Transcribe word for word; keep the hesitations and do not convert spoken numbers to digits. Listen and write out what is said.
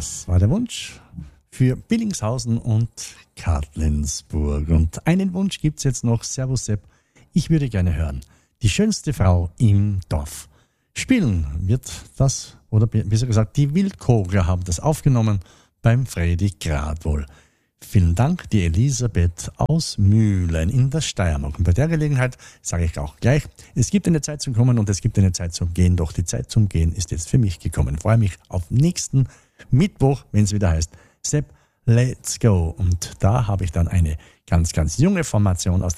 Das war der Wunsch für Billingshausen und Kadlinsburg. Und einen Wunsch gibt es jetzt noch. Servus Sepp, ich würde gerne hören. Die schönste Frau im Dorf. Spielen wird das, oder besser gesagt, die Wildkogler haben das aufgenommen beim Fredi Gradwohl. Vielen Dank, die Elisabeth aus Mühlen in der Steiermark. Und bei der Gelegenheit sage ich auch gleich, es gibt eine Zeit zum Kommen und es gibt eine Zeit zum Gehen. Doch die Zeit zum Gehen ist jetzt für mich gekommen. Ich freue mich auf nächsten Mittwoch, wenn es wieder heißt, Sepp, let's go. Und da habe ich dann eine ganz, ganz junge Formation aus